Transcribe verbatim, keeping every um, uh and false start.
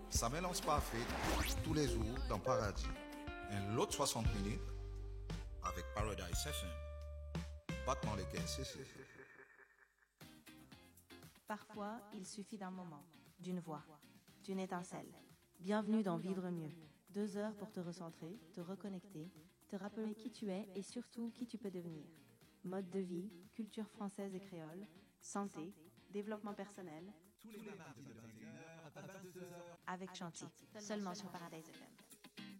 Ça mélange parfait tous les jours dans Paradis. Un lot soixante minutes avec Paradise F M. Battement les caisses. Parfois, il suffit d'un moment, d'une voix, d'une étincelle. Bienvenue dans Vivre mieux. Deux heures pour te recentrer, te reconnecter, te rappeler qui tu es et surtout qui tu peux devenir. Mode de vie, culture française et créole, santé, développement personnel. Tous les mardis de vingt et une heures à vingt-deux heures avec Chanty, seulement sur Paradise F M.